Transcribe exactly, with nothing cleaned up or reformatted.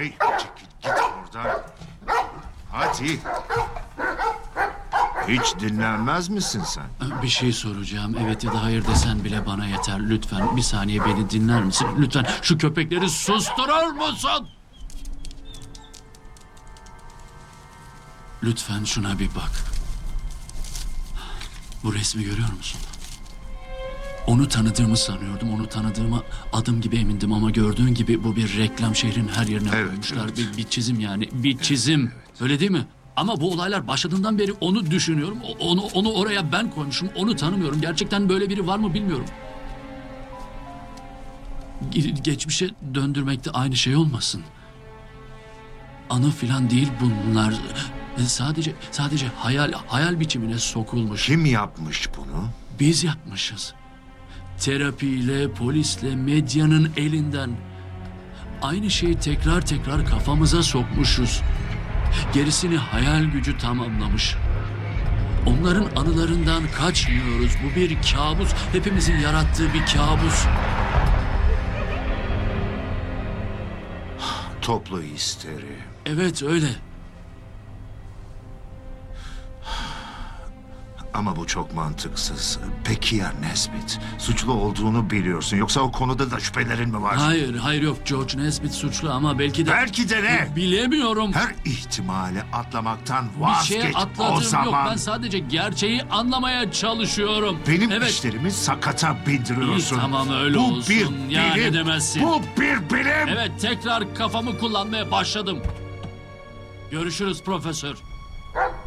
Hey, çekil git buradan. Hadi. Hiç dinlenmez misin sen? Bir şey soracağım. Evet ya da hayır desen bile bana yeter. Lütfen bir saniye beni dinler misin? Lütfen şu köpekleri susturur musun? Lütfen şuna bir bak. Bu resmi görüyor musun? Onu tanıdığımı sanıyordum. Onu tanıdığıma adım gibi emindim ama gördüğün gibi bu bir reklam, şehrin her yerine Evet, koymuşlar. evet. Bir, bir çizim yani. Bir çizim. Öyle değil mi? Ama bu olaylar başladığından beri onu düşünüyorum. O- Onu, onu oraya ben koymuşum. Onu tanımıyorum. Gerçekten böyle biri var mı bilmiyorum. Ge- Geçmişe döndürmek de aynı şey olmasın. Anı filan değil bunlar. E, Sadece sadece hayal hayal biçimine sokulmuş. Kim yapmış bunu? Biz yapmışız. Terapiyle, polisle, medyanın elinden. Aynı şeyi tekrar tekrar kafamıza sokmuşuz. Gerisini hayal gücü tamamlamış. Onların anılarından kaçmıyoruz. Bu bir kabus. Hepimizin yarattığı bir kabus. Toplu histeri. Evet öyle. Ama bu çok mantıksız. Peki ya Nesbit? Suçlu olduğunu biliyorsun. Yoksa o konuda da şüphelerin mi var? Hayır, hayır yok. George Nesbitt suçlu ama belki de... Belki de ne? Bilemiyorum. Her ihtimali atlamaktan Bir vazgeç şeye o atladığım zaman. yok. Ben sadece gerçeği anlamaya çalışıyorum. Benim evet. işlerimi sakata bindiriyorsun. İyi, tamam, öyle bu olsun. bir Ya, bilim. ne demezsin. Bu bir bilim. Evet, tekrar kafamı kullanmaya başladım. Görüşürüz profesör.